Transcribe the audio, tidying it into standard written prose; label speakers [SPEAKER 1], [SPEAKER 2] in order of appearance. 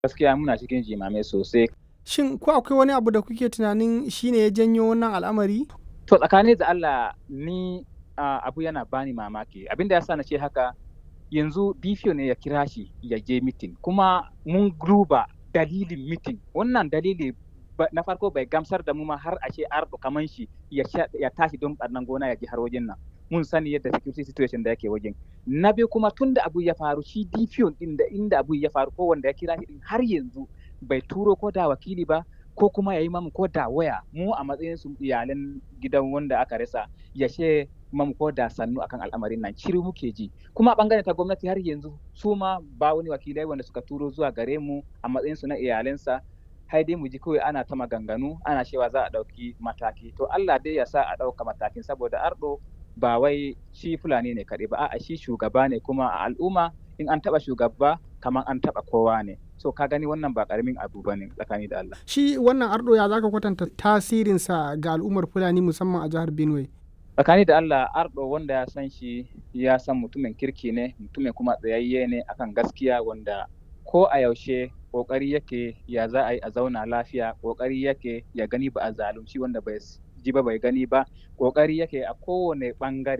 [SPEAKER 1] Gaskiya muna cikin jimame sosai.
[SPEAKER 2] Shin ko akwai wani abu da kuke tunanin shi ne ya janyo wannan al'amari?
[SPEAKER 1] To tsakani da Allah ni abu yana bani mamaki. Abin da ya sa na ce haka yanzu DPO ne ya kira shi ya je mitin kuma mun duba dalilin mitin. Wannan dalili na farko bai gamsar da mu ma har a ce Ardo kaman shi ya tashi don ɓarnan gona ya je har wajen nan. Mun sani yadda security situation da yake wajen. Na biyu kuma tun da abu ya faru shi DPO ɗin da inda abu ya faru ko wanda ya kira shi ɗin har yanzu bai turo ko da wakili ba ko kuma ya yi mamu ko da waya mu a matsayin su iyalan gidan wanda aka rasa ya ce mamu ko da sannu akan al'amarin nan shiru muke ji. Kuma a ɓangaren ta gwamnati har yanzu su ma ba wani wakilai wanda suka turo zuwa gare mu a matsayin su na iyalansa. Hai dai mu ji kawai ana ta maganganu ana cewa za a ɗauki mataki. To Allah dai ya sa a ɗauka matakin saboda Ardo ba wai shi Fulani ne kaɗai ba, a'a shi shugaba ne kuma a al'umma in an taɓa shugaba kamar an taɓa kowa ne. So ka gani wannan ba ƙaramin abu ba ne tsakani da Allah.
[SPEAKER 2] Shi wannan Ardo ya zaka kwatanta tasirinsa ga al'ummar Fulani musamman a jihar Benue?
[SPEAKER 1] Tsakani da Allah Ardo wanda ya san shi ya san mutumin kirki ne, mutumin kuma tsayayye ne akan gaskiya wanda ko a yaushe ƙoƙari yake ya za a yi a zauna lafiya, ƙoƙari yake ya gani ba a zalunci wanda bai ji ba bai gani ba, ƙoƙari yake a kowane ɓangare